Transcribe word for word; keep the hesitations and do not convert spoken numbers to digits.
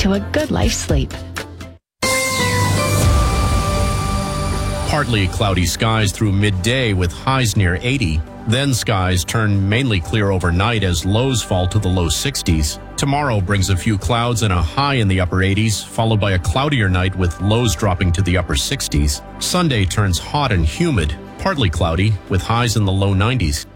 to a good life sleep. Partly cloudy skies through midday with highs near eighty. Then skies turn mainly clear overnight as lows fall to the low sixties. Tomorrow brings a few clouds and a high in the upper eighties, followed by a cloudier night with lows dropping to the upper sixties. Sunday turns hot and humid, partly cloudy with highs in the low nineties.